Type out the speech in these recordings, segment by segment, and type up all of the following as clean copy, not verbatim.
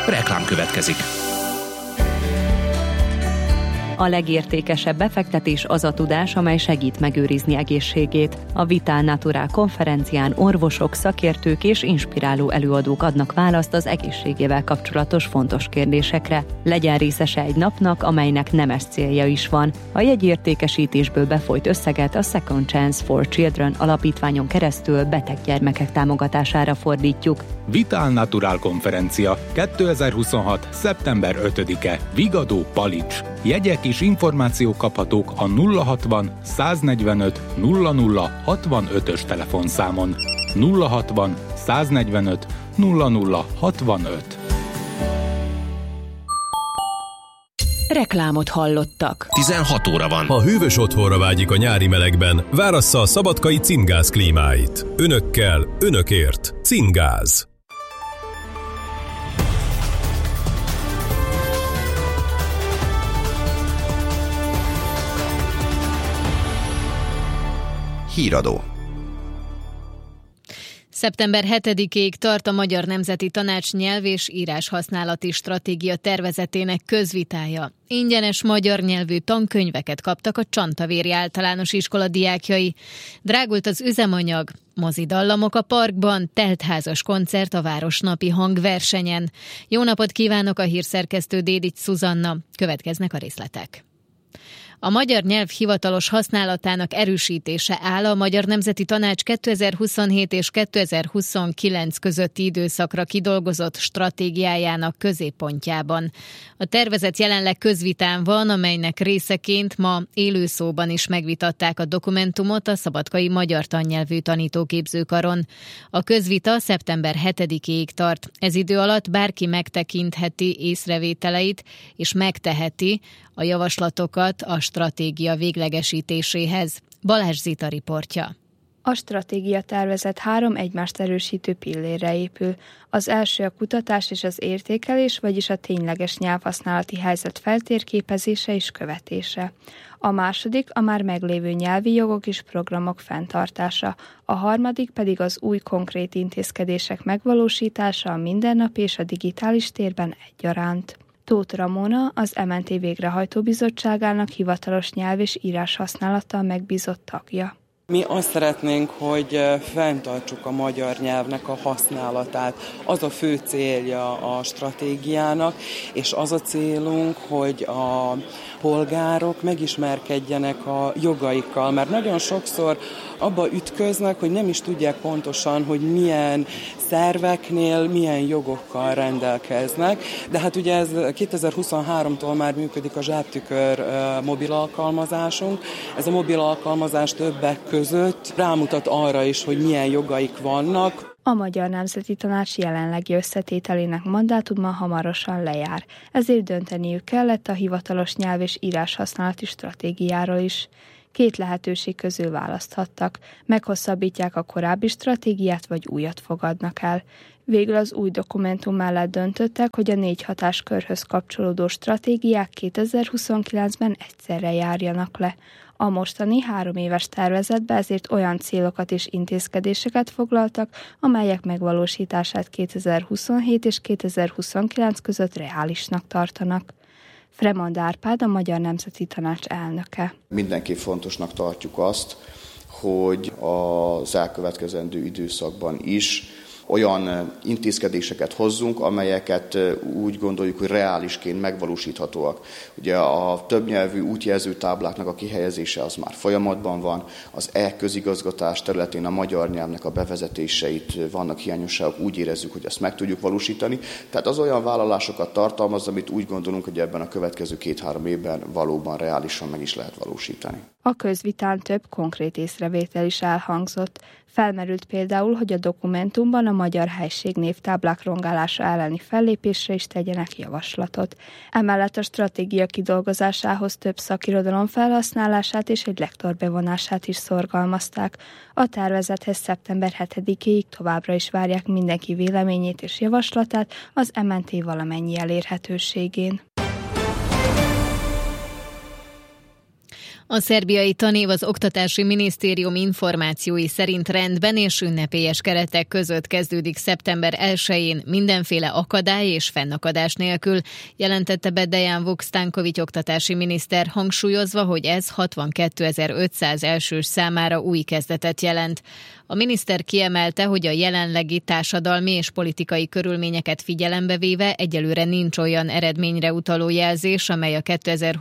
Reklám következik. A legértékesebb befektetés az a tudás, amely segít megőrizni egészségét. A Vital Natural konferencián orvosok, szakértők és inspiráló előadók adnak választ az egészségével kapcsolatos fontos kérdésekre. Legyen részese egy napnak, amelynek nemes célja is van. A jegyértékesítésből befolyt összeget a Second Chance for Children alapítványon keresztül beteg gyermekek támogatására fordítjuk. Vital Natural konferencia 2026. szeptember 5-e. Vigadó, Palics. Jegyek és információk kaphatók a 060 145 00 65-ös telefonszámon. 060 145 00 65. Reklámot hallottak. 16 óra van. Ha hűvös otthonra vágyik a nyári melegben, várassza a szabadkai Cingáz klímáit. Önökkel, önökért. Cingáz. Híradó. Szeptember 7-ig tart a Magyar Nemzeti Tanács nyelv- és íráshasználati stratégia tervezetének közvitája. Ingyenes magyar nyelvű tankönyveket kaptak a Csantavéri Általános Iskola diákjai. Drágult az üzemanyag, mozidallamok a parkban, teltházas koncert a Városnapi hangversenyen. Jó napot kívánok, a hírszerkesztő Dédics Szuzanna. Következnek a részletek. A magyar nyelv hivatalos használatának erősítése áll a Magyar Nemzeti Tanács 2027 és 2029 közötti időszakra kidolgozott stratégiájának középpontjában. A tervezet jelenleg közvitán van, amelynek részeként ma élőszóban is megvitatták a dokumentumot a Szabadkai Magyar Tannyelvű Tanítóképzőkaron. A közvita szeptember 7-ig tart. Ez idő alatt bárki megtekintheti észrevételeit és megteheti a javaslatokat a stratégia véglegesítéséhez. Balázs Zita riportja. A stratégia tervezet 3 egymást erősítő pillérre épül. Az első a kutatás és az értékelés, vagyis a tényleges nyelvhasználati helyzet feltérképezése és követése. A második a már meglévő nyelvi jogok és programok fenntartása, a harmadik pedig az új konkrét intézkedések megvalósítása a mindennapi és a digitális térben egyaránt. Tóth Ramona, az MNT végrehajtó bizottságának hivatalos nyelv- és íráshasználattal megbízott tagja. Mi azt szeretnénk, hogy fenntartsuk a magyar nyelvnek a használatát. Az a fő célja a stratégiának, és az a célunk, hogy a polgárok megismerkedjenek a jogaikkal, mert nagyon sokszor abba ütköznek, hogy nem is tudják pontosan, hogy milyen szerveknél milyen jogokkal rendelkeznek. De hát ugye ez 2023-tól már működik a Zsáptükör mobil alkalmazásunk. Ez a mobil alkalmazás többek között rámutat arra is, hogy milyen jogaik vannak. A Magyar Nemzeti Tanács jelenlegi összetételének mandátuma hamarosan lejár, ezért dönteniük kellett a hivatalos nyelv- és íráshasználati stratégiáról is. 2 lehetőség közül választhattak, meghosszabbítják a korábbi stratégiát, vagy újat fogadnak el. Végül az új dokumentum mellett döntöttek, hogy a 4 hatáskörhöz kapcsolódó stratégiák 2029-ben egyszerre járjanak le. A mostani 3 éves tervezetbe ezért olyan célokat és intézkedéseket foglaltak, amelyek megvalósítását 2027 és 2029 között reálisnak tartanak. Fremond Árpád, a Magyar Nemzeti Tanács elnöke. Mindenképp fontosnak tartjuk azt, hogy az elkövetkezendő időszakban is olyan intézkedéseket hozzunk, amelyeket úgy gondoljuk, hogy reálisként megvalósíthatóak. Ugye a többnyelvű útjelző tábláknak a kihelyezése az már folyamatban van, az e-közigazgatás területén a magyar nyelvnek a bevezetéseit vannak hiányosságok, úgy érezzük, hogy ezt meg tudjuk valósítani. Tehát az olyan vállalásokat tartalmaz, amit úgy gondolunk, hogy ebben a következő 2-3 évben valóban reálisan meg is lehet valósítani. A közvitán több konkrét észrevétel is elhangzott. Felmerült például, hogy a dokumentumban a magyar helység névtáblák rongálása elleni fellépésre is tegyenek javaslatot. Emellett a stratégia kidolgozásához több szakirodalom felhasználását és egy lektor bevonását is szorgalmazták. A tervezethez szeptember 7-ig továbbra is várják mindenki véleményét és javaslatát az MNT valamennyi elérhetőségén. A szerbiai tanév az Oktatási Minisztérium információi szerint rendben és ünnepélyes keretek között kezdődik szeptember 1-én mindenféle akadály és fennakadás nélkül, jelentette be Dejan Vuk-Stanković oktatási miniszter, hangsúlyozva, hogy ez 62.500 elsős számára új kezdetet jelent. A miniszter kiemelte, hogy a jelenlegi társadalmi és politikai körülményeket figyelembe véve egyelőre nincs olyan eredményre utaló jelzés, amely a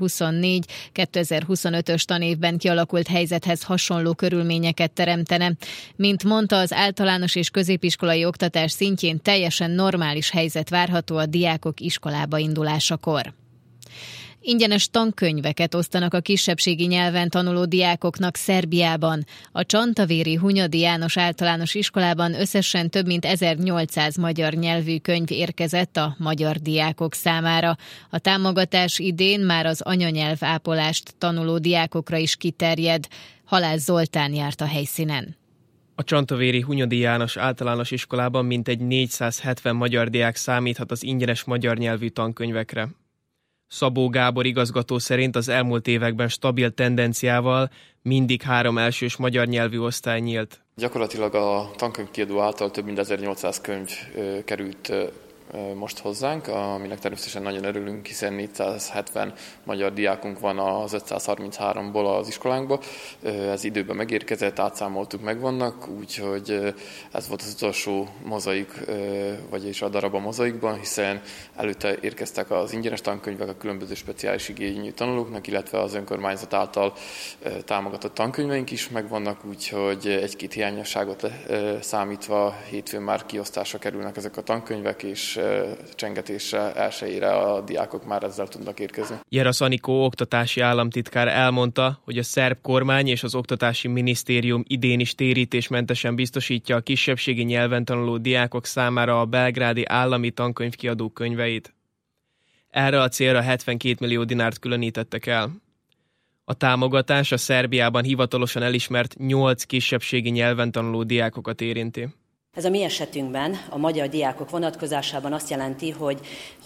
2024-2025-ös tanévben kialakult helyzethez hasonló körülményeket teremtene. Mint mondta, az általános és középiskolai oktatás szintjén teljesen normális helyzet várható a diákok iskolába indulásakor. Ingyenes tankönyveket osztanak a kisebbségi nyelven tanuló diákoknak Szerbiában. A Csantavéri Hunyadi János általános iskolában összesen több mint 1800 magyar nyelvű könyv érkezett a magyar diákok számára. A támogatás idén már az anyanyelv ápolást tanuló diákokra is kiterjed. Halász Zoltán járt a helyszínen. A Csantavéri Hunyadi János általános iskolában mintegy 470 magyar diák számíthat az ingyenes magyar nyelvű tankönyvekre. Szabó Gábor igazgató szerint az elmúlt években stabil tendenciával mindig 3 elsős magyar nyelvű osztály nyílt. Gyakorlatilag a tankönyvkiadó által több mint 1800 könyv került most hozzánk, aminek természetesen nagyon örülünk, hiszen 470 magyar diákunk van az 533-ból az iskolánkba. Ez időben megérkezett, átszámoltuk, megvannak, úgyhogy ez volt az utolsó mozaik, vagyis a darab a mozaikban, hiszen előtte érkeztek az ingyenes tankönyvek a különböző speciális igényű tanulóknak, illetve az önkormányzat által támogatott tankönyveink is megvannak, úgyhogy egy-két hiányosságot számítva hétfőn már kiosztásra kerülnek ezek a tankönyvek, és csengetésre, 1-ére a diákok már ezzel tudnak érkezni. Jerasz Anikó oktatási államtitkár elmondta, hogy a szerb kormány és az Oktatási Minisztérium idén is térítésmentesen biztosítja a kisebbségi nyelven tanuló diákok számára a belgrádi állami tankönyvkiadó könyveit. Erre a célra 72 millió dinárt különítettek el. A támogatás a Szerbiában hivatalosan elismert 8 kisebbségi nyelven tanuló diákokat érinti. Ez a mi esetünkben a magyar diákok vonatkozásában azt jelenti, hogy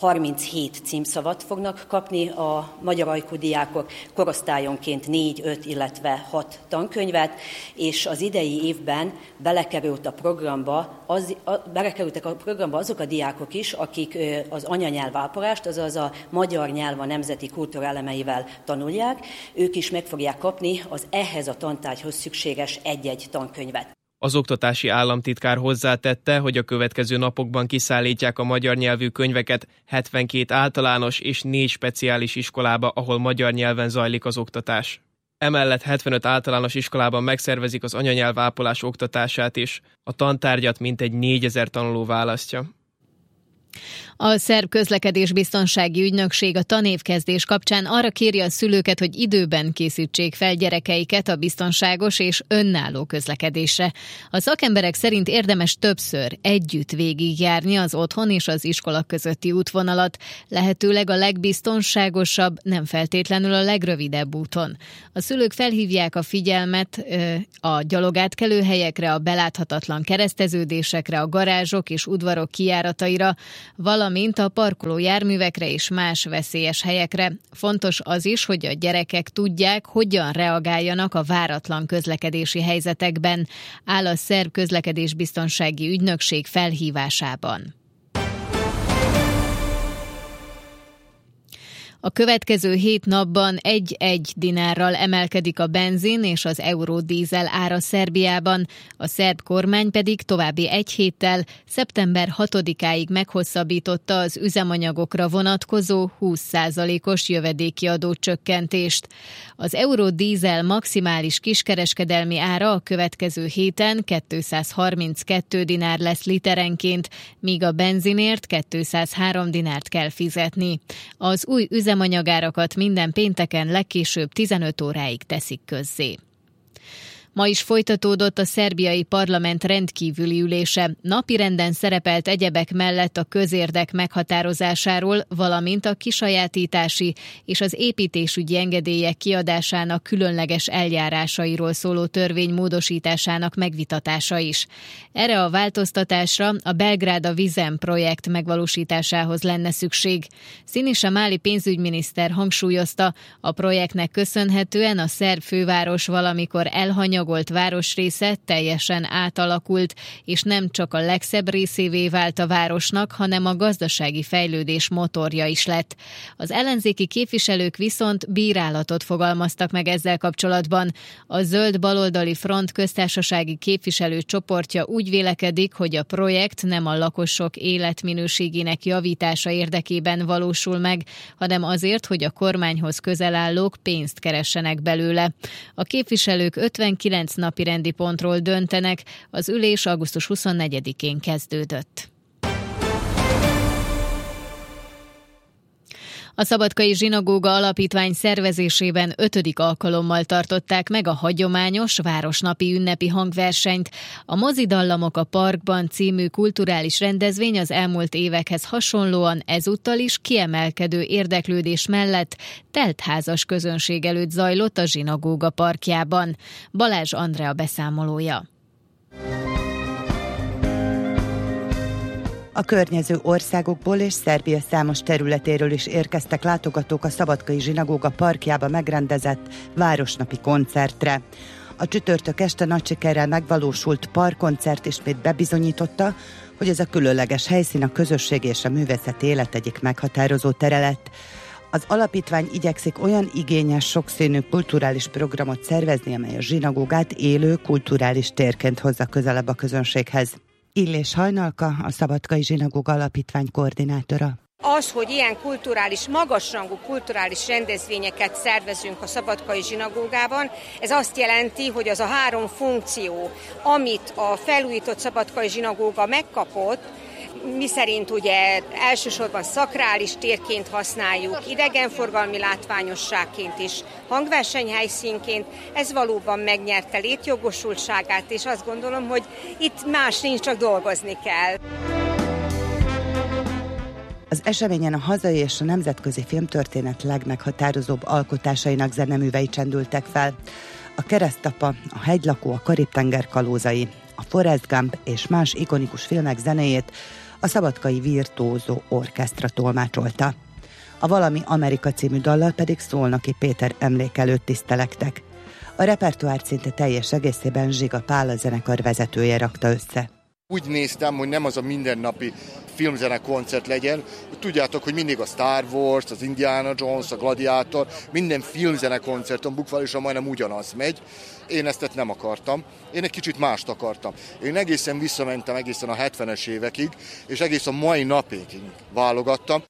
37 címszavat fognak kapni a magyar ajkú diákok, korosztályonként 4, 5, illetve 6 tankönyvet, és az idei évben belekerültek a programba azok a diákok is, akik az anyanyelvápolást, azaz a magyar nyelv a nemzeti kultúra elemeivel tanulják, ők is meg fogják kapni az ehhez a tantárgyhoz szükséges egy-egy tankönyvet. Az oktatási államtitkár hozzátette, hogy a következő napokban kiszállítják a magyar nyelvű könyveket 72 általános és 4 speciális iskolába, ahol magyar nyelven zajlik az oktatás. Emellett 75 általános iskolában megszervezik az anyanyelvápolás oktatását is. A tantárgyat mintegy 4000 tanuló választja. A szerb közlekedésbiztonsági ügynökség a tanévkezdés kapcsán arra kéri a szülőket, hogy időben készítsék fel gyerekeiket a biztonságos és önálló közlekedésre. A szakemberek szerint érdemes többször együtt végigjárni az otthon és az iskola közötti útvonalat, lehetőleg a legbiztonságosabb, nem feltétlenül a legrövidebb úton. A szülők felhívják a figyelmet a gyalogátkelőhelyekre, a beláthatatlan kereszteződésekre, a garázsok és udvarok kijárataira, valamint a parkoló járművekre és más veszélyes helyekre. Fontos az is, hogy a gyerekek tudják, hogyan reagáljanak a váratlan közlekedési helyzetekben, áll a szerb közlekedésbiztonsági ügynökség felhívásában. A következő 7 napban 1-1 dinárral emelkedik a benzin és az eurodízel ára Szerbiában, a szerb kormány pedig további 1 héttel, szeptember 6-áig meghosszabbította az üzemanyagokra vonatkozó 20%-os jövedéki adócsökkentést. Az eurodízel maximális kiskereskedelmi ára a következő héten 232 dinár lesz literenként, míg a benzinért 203 dinárt kell fizetni. Az új üzemanyagárakat minden pénteken legkésőbb 15 óráig teszik közzé. Ma is folytatódott a szerbiai parlament rendkívüli ülése. Napirenden szerepelt egyebek mellett a közérdek meghatározásáról, valamint a kisajátítási és az építésügyi engedélyek kiadásának különleges eljárásairól szóló törvény módosításának megvitatása is. Erre a változtatásra a Belgrád Vizem projekt megvalósításához lenne szükség. Sinisa Mali pénzügyminiszter hangsúlyozta, a projektnek köszönhetően a szerb főváros valamikor elhanyagolt városrésze teljesen átalakult, és nem csak a legszebb részévé vált a városnak, hanem a gazdasági fejlődés motorja is lett. Az ellenzéki képviselők viszont bírálatot fogalmaztak meg ezzel kapcsolatban. A Zöld Baloldali Front köztársasági képviselőcsoportja úgy vélekedik, hogy a projekt nem a lakosok életminőségének javítása érdekében valósul meg, hanem azért, hogy a kormányhoz közel állók pénzt keressenek belőle. A képviselők 59 napirendi pontról döntenek, az ülés augusztus 24-én kezdődött. A Szabadkai Zsinagóga Alapítvány szervezésében 5. alkalommal tartották meg a hagyományos városnapi ünnepi hangversenyt. A Mozidallamok a parkban című kulturális rendezvény az elmúlt évekhez hasonlóan ezúttal is kiemelkedő érdeklődés mellett teltházas közönség előtt zajlott a zsinagóga parkjában. Balázs Andrea beszámolója. A környező országokból és Szerbia számos területéről is érkeztek látogatók a Szabadkai Zsinagóga parkjába megrendezett városnapi koncertre. A csütörtök este nagy sikerrel megvalósult parkkoncert ismét bebizonyította, hogy ez a különleges helyszín a közösség és a művészeti élet egyik meghatározó tere lett. Az alapítvány igyekszik olyan igényes, sokszínű kulturális programot szervezni, amely a zsinagógát élő kulturális térként hozza közelebb a közönséghez. Illés Hajnalka, a Szabadkai Zsinagóga Alapítvány koordinátora. Az, hogy ilyen magasrangú kulturális rendezvényeket szervezünk a Szabadkai Zsinagógában, ez azt jelenti, hogy az a 3 funkció, amit a felújított Szabadkai Zsinagóga megkapott, miszerint ugye elsősorban szakrális térként használjuk, idegenforgalmi látványosságként is, hangversenyhelyszínként, ez valóban megnyerte létjogosultságát, és azt gondolom, hogy itt más nincs, csak dolgozni kell. Az eseményen a hazai és a nemzetközi filmtörténet legmeghatározóbb alkotásainak zeneművei csendültek fel. A Keresztapa, a Hegylakó, a Karib-tenger kalózai, a Forrest Gump és más ikonikus filmek zenéjét a Szabadkai Virtuózó Orkesztra tolmácsolta. A Valami Amerika című dallal pedig Szolnoki Péter emlékelőt tisztelektek. A repertoárt szinte teljes egészében Zsiga Pál, a zenekar vezetője rakta össze. Úgy néztem, hogy nem az a mindennapi filmzene koncert legyen. Tudjátok, hogy mindig a Star Wars, az Indiana Jones, a Gladiátor, minden filmzene koncerton bukválisan majdnem ugyanaz megy. Én ezt nem akartam. Én egy kicsit mást akartam. Én egészen visszamentem egészen a 70-es évekig, és egész a mai napig válogattam.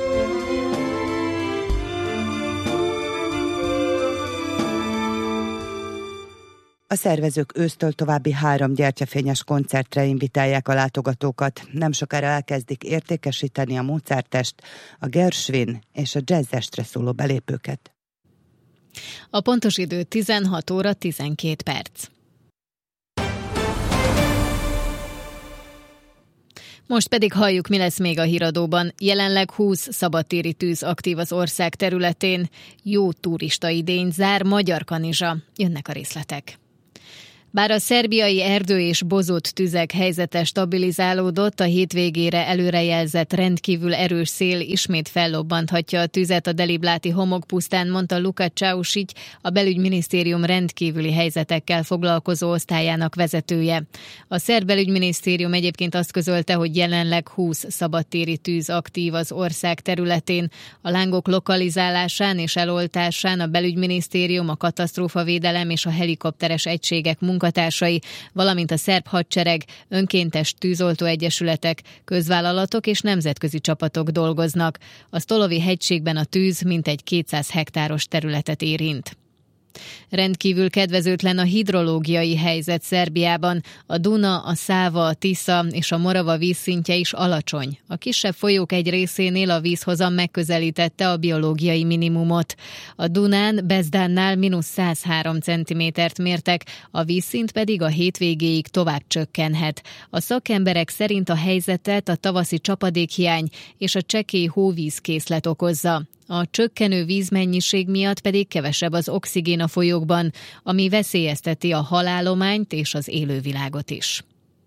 A szervezők ősztől további 3 gyertyafényes koncertre invitálják a látogatókat. Nem sokára elkezdik értékesíteni a Mozartest, a Gershwin és a jazzestre szóló belépőket. A pontos idő 16 óra 12 perc. Most pedig halljuk, mi lesz még a híradóban. Jelenleg 20 szabadtéri tűz aktív az ország területén. Jó turista idény zár Magyarkanizsa. Jönnek a részletek. Bár a szerbiai erdő és bozott tüzek helyzete stabilizálódott, a hétvégére előrejelzett rendkívül erős szél ismét fellobbanthatja a tüzet a Delibláti homokpusztán, mondta Luka Csáusics, a belügyminisztérium rendkívüli helyzetekkel foglalkozó osztályának vezetője. A szerb belügyminisztérium egyébként azt közölte, hogy jelenleg 20 szabadtéri tűz aktív az ország területén. A lángok lokalizálásán és eloltásán a belügyminisztérium, a katasztrófavédelem és a helikopteres egységek munkatársai, valamint a szerb hadsereg, önkéntes tűzoltóegyesületek, közvállalatok és nemzetközi csapatok dolgoznak. A Stolovi hegységben a tűz mintegy 200 hektáros területet érint. Rendkívül kedvezőtlen a hidrológiai helyzet Szerbiában. A Duna, a Száva, a Tisza és a Morava vízszintje is alacsony. A kisebb folyók egy részénél a vízhozam megközelítette a biológiai minimumot. A Dunán Bezdánnál -103 cm-t mértek, a vízszint pedig a hétvégéig tovább csökkenhet. A szakemberek szerint a helyzetet a tavaszi csapadékhiány és a csekély hóvízkészlet okozza. A csökkenő vízmennyiség miatt pedig kevesebb az oxigén a folyókban, ami veszélyezteti a halállományt és az élővilágot is.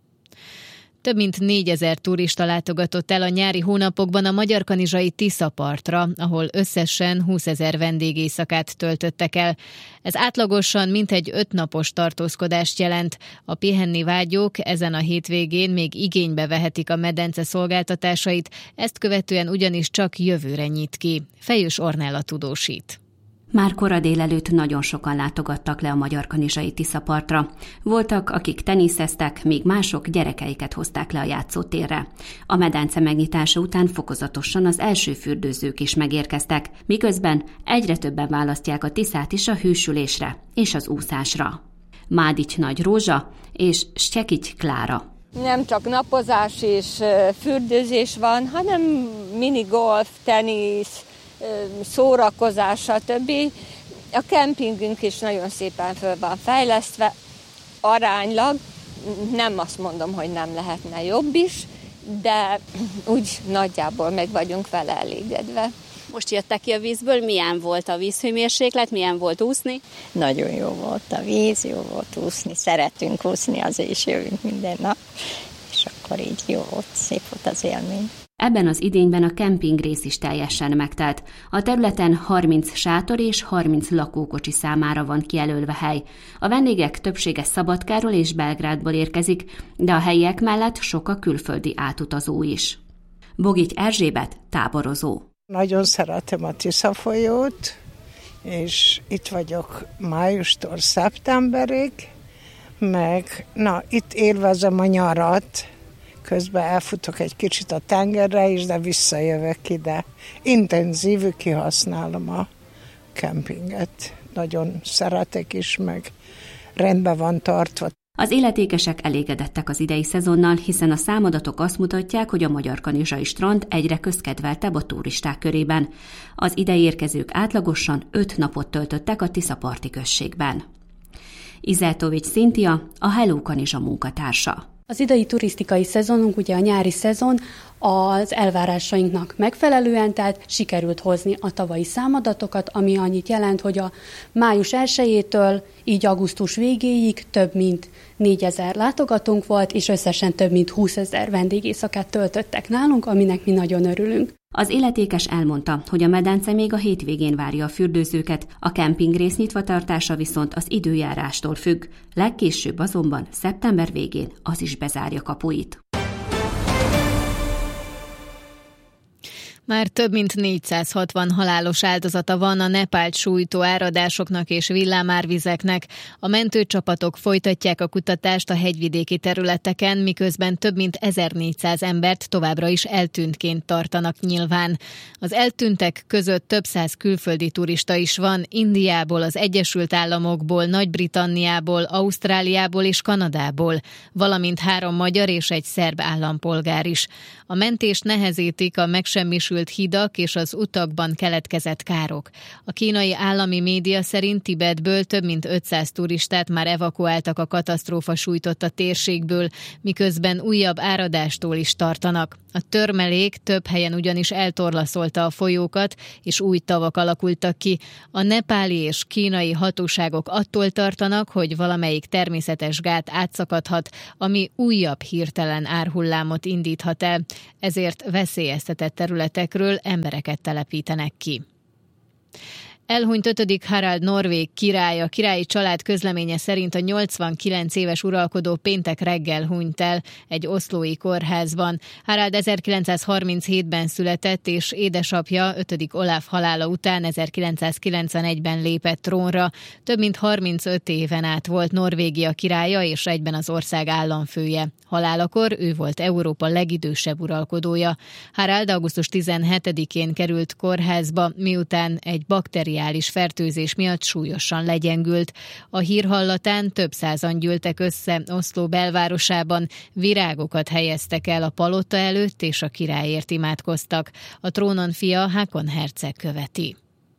Több mint 4000 turista látogatott el a nyári hónapokban a magyarkanizsai Tiszapartra, ahol összesen 20 000 vendégéjszakát töltöttek el. Ez átlagosan mintegy 5 napos tartózkodást jelent. A pihenni vágyók ezen a hétvégén még igénybe vehetik a medence szolgáltatásait, ezt követően ugyanis csak jövőre nyit ki. Fejős Ornella tudósít. Már kora délelőtt nagyon sokan látogattak le a magyarkanizsai Tiszapartra. Voltak, akik teniszeztek, míg mások gyerekeiket hozták le a játszótérre. A medence megnyitása után fokozatosan az első fürdőzők is megérkeztek, miközben egyre többen választják a Tiszát is a hűsülésre és az úszásra. Mádics Nagy Rózsa és Styekics Klára. Nem csak napozás és fürdőzés van, hanem minigolf, tenisz, szórakozás, stb. A kempingünk is nagyon szépen föl van fejlesztve, aránylag, nem azt mondom, hogy nem lehetne jobb is, de úgy nagyjából meg vagyunk vele elégedve. Most jöttek ki a vízből, milyen volt a vízhőmérséklet, milyen volt úszni? Nagyon jó volt a víz, jó volt úszni, szeretünk úszni, azért is jövünk minden nap, és akkor így jó volt, szép volt az élmény. Ebben az idényben a kempingrész is teljesen megtelt. A területen 30 sátor és 30 lakókocsi számára van kijelölve hely. A vendégek többsége Szabadkáról és Belgrádból érkezik, de a helyiek mellett sok a külföldi átutazó is. Bogics Erzsébet táborozó. Nagyon szeretem a Tisza folyót, és itt vagyok májustól szeptemberig, meg itt élvezem a nyarat, közben elfutok egy kicsit a tengerre is, de visszajövök ide. Intenzívű kihasználom a kempinget. Nagyon szeretek is, meg rendben van tartva. Az illetékesek elégedettek az idei szezonnal, hiszen a számadatok azt mutatják, hogy a magyarkanizsai strand egyre közkedveltebb a turisták körében. Az ide érkezők átlagosan 5 napot töltöttek a Tiszaparti községben. Izeltovics Szintia, a Hello Kanizsa munkatársa. Az idei turisztikai szezonunk, ugye a nyári szezon, az elvárásainknak megfelelően, tehát sikerült hozni a tavalyi számadatokat, ami annyit jelent, hogy a május 1-től így augusztus végéig több mint 4000 látogatónk volt, és összesen több mint 20 000 vendégéjszakát töltöttek nálunk, aminek mi nagyon örülünk. Az illetékes elmondta, hogy a medence még a hétvégén várja a fürdőzőket, a kempingrész nyitvatartása viszont az időjárástól függ, legkésőbb azonban szeptember végén az is bezárja kapuit. Már több mint 460 halálos áldozata van a Nepált sújtó áradásoknak és villámárvizeknek. A mentőcsapatok folytatják a kutatást a hegyvidéki területeken, miközben több mint 1400 embert továbbra is eltűntként tartanak nyilván. Az eltűntek között több száz külföldi turista is van, Indiából, az Egyesült Államokból, Nagy-Britanniából, Ausztráliából és Kanadából, valamint 3 magyar és egy szerb állampolgár is. A mentést nehezítik a megsemmisült hidak és az utakban keletkezett károk. A kínai állami média szerint Tibetből több mint 500 turistát már evakuáltak a katasztrófa sújtotta térségből, miközben újabb áradástól is tartanak. A törmelék több helyen ugyanis eltorlaszolta a folyókat, és új tavak alakultak ki. A nepáli és kínai hatóságok attól tartanak, hogy valamelyik természetes gát átszakadhat, ami újabb hirtelen árhullámot indíthat el. Ezért veszélyeztetett területekről embereket telepítenek ki. Elhunyt 5. Harald norvég király. A királyi család közleménye szerint a 89 éves uralkodó péntek reggel hunyt el egy oszlói kórházban. Harald 1937-ben született, és édesapja 5. Olaf halála után 1991-ben lépett trónra. Több mint 35 éven át volt Norvégia királya, és egyben az ország államfője. Halálakor ő volt Európa legidősebb uralkodója. Harald augusztus 17-én került kórházba, miután egy bakteria bakteriális fertőzés miatt súlyosan legyengült. A hír hallatán több százan gyűltek össze Oszló belvárosában, virágokat helyeztek el a palota előtt, és a királyért imádkoztak. A trónon fia Hákon herceg követi.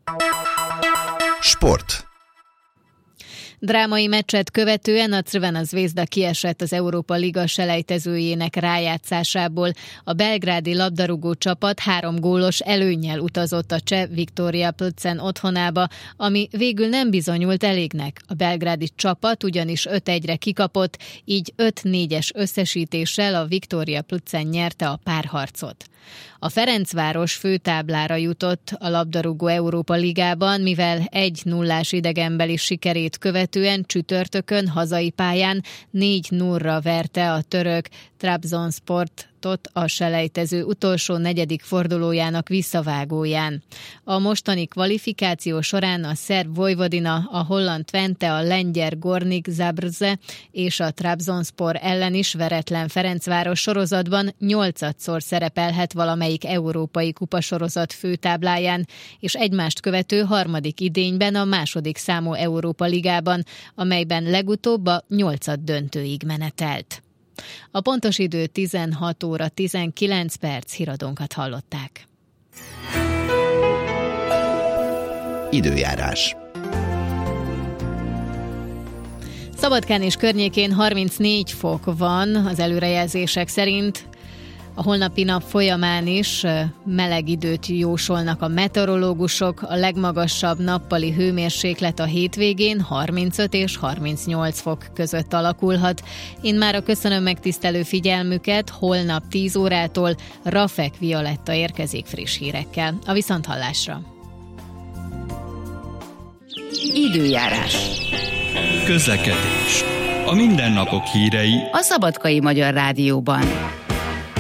Sport. Drámai meccset követően a Crvena Zvezda kiesett az Európa Liga selejtezőjének rájátszásából. A belgrádi labdarúgó csapat 3 gólos előnnyel utazott a cseh Viktoria Plzen otthonába, ami végül nem bizonyult elégnek. A belgrádi csapat ugyanis 5-1-re kikapott, így 5-4-es összesítéssel a Viktoria Plzen nyerte a párharcot. A Ferencváros főtáblára jutott a labdarúgó Európa Ligában, mivel 1-0-ás idegenbeli sikerét követően csütörtökön hazai pályán 4-0-ra verte a török Trabzonsport a selejtező utolsó 4. fordulójának visszavágóján. A mostani kvalifikáció során a szerb Vojvodina, a holland Twente, a lengyel Gornik Zabrze és a Trabzonspor ellen is veretlen Ferencváros sorozatban 8-szor szerepelhet valamelyik európai kupasorozat főtábláján, és egymást követő 3. idényben a 2. számú Európa Ligában, amelyben legutóbb a 8. döntőig menetelt. A pontos idő 16 óra 19 perc, híradónkat hallották. Időjárás. Szabadkán és környékén 34 fok van az előrejelzések szerint. A holnapi nap folyamán is meleg időt jósolnak a meteorológusok, a legmagasabb nappali hőmérséklet a hétvégén 35 és 38 fok között alakulhat. Én mára köszönöm megtisztelő figyelmüket, holnap 10 órától Rafek Violetta érkezik friss hírekkel. A viszonthallásra! Időjárás. Közlekedés. A mindennapok hírei a Szabadkai Magyar Rádióban.